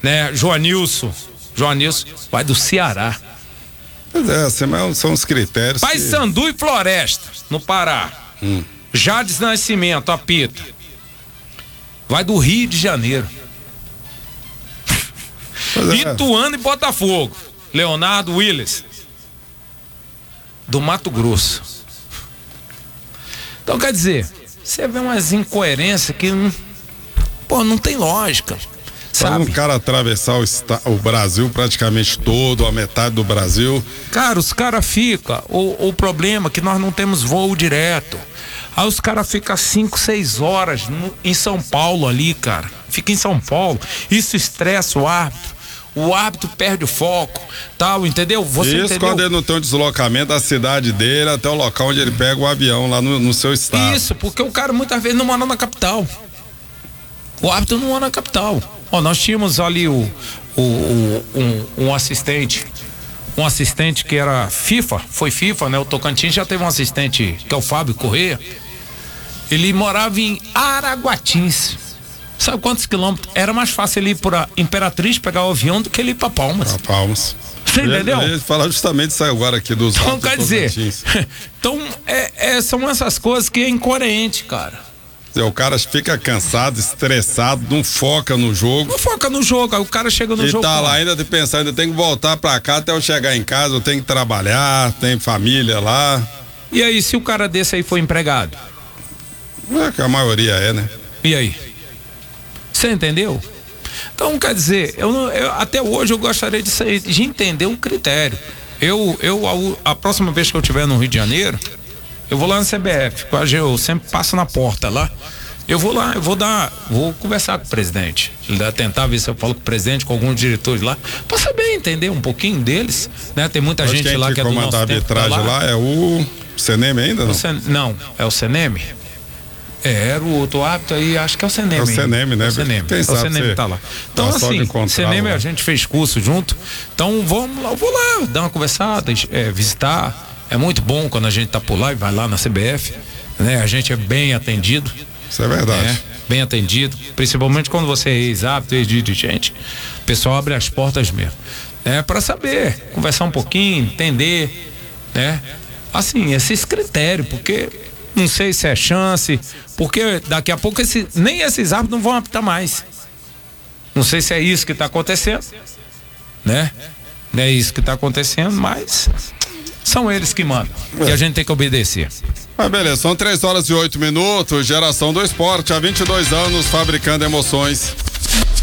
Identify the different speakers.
Speaker 1: né? Joanilson vai do Ceará.
Speaker 2: Pois é, são os critérios.
Speaker 1: Paysandu e Floresta, no Pará. Jades Nascimento, apita. Vai do Rio de Janeiro. Ituano e Botafogo. Leonardo Willis, do Mato Grosso. Então, quer dizer, você vê umas incoerências que não tem lógica.
Speaker 2: Para um cara atravessar o Brasil praticamente todo, a metade do Brasil.
Speaker 1: Cara, os caras ficam. O problema é que nós não temos voo direto. Aí os caras ficam 5, 6 horas em São Paulo ali, cara. Fica em São Paulo. Isso estressa o árbitro. O árbitro perde o foco, tal, entendeu?
Speaker 2: Isso entendeu? Quando ele não tem um deslocamento da cidade dele até o local onde ele pega o avião lá no seu estado.
Speaker 1: Isso, porque o cara muitas vezes não mora na capital. O árbitro não mora na capital. Ó, nós tínhamos ali um assistente que era foi FIFA, né? O Tocantins já teve um assistente, que é o Fábio Corrêa. Ele morava em Araguatins. Sabe quantos quilômetros? Era mais fácil ele ir para Imperatriz pegar o avião do que ele ir para Palmas.
Speaker 2: Para Palmas.
Speaker 1: Você entendeu?
Speaker 2: Eu ia falar justamente isso agora aqui dos
Speaker 1: Então, quer dizer, são essas coisas que é incoerente, cara.
Speaker 2: O cara fica cansado, estressado, não foca no jogo.
Speaker 1: Não foca no jogo, aí o cara chega no jogo.
Speaker 2: E tá lá ainda de pensar, ainda tem que voltar pra cá até eu chegar em casa, eu tenho que trabalhar, tem família lá.
Speaker 1: E aí, se o cara desse aí for empregado?
Speaker 2: É que a maioria é, né?
Speaker 1: E aí? Você entendeu? Então, quer dizer, até hoje eu gostaria de entender um critério. A próxima vez que eu estiver no Rio de Janeiro, eu vou lá na CBF, eu sempre passo na porta lá. Eu vou lá, vou conversar com o presidente. Tentar ver se eu falo com o presidente, com alguns diretores lá, pra saber, entender um pouquinho deles, né? Tem muita gente lá que é do nosso tempo.
Speaker 2: Quem comanda a arbitragem lá é o CNM ainda, não?
Speaker 1: Não, é o CNM. Era o outro árbitro aí, acho que é o CNM.
Speaker 2: É o CNM, né?
Speaker 1: É o CNM, o CNM tá lá. Então, assim, CNM a gente fez curso junto. Então, vamos lá, eu vou lá, dar uma conversada, visitar. É muito bom quando a gente tá por lá e vai lá na CBF, né? A gente é bem atendido.
Speaker 2: Isso é verdade.
Speaker 1: Bem atendido, principalmente quando você é ex-árbitro, ex-dirigente. O pessoal abre as portas mesmo. Para saber, conversar um pouquinho, entender, né? Assim, esses critérios, porque não sei se é chance, porque daqui a pouco nem esses árbitros não vão apitar mais. Não sei se é isso que está acontecendo, né? Não é isso que está acontecendo, mas são eles que mandam. E a gente tem que obedecer.
Speaker 2: Mas beleza, são 3 horas e 8 minutos, Geração do Esporte, há 22 anos, fabricando emoções.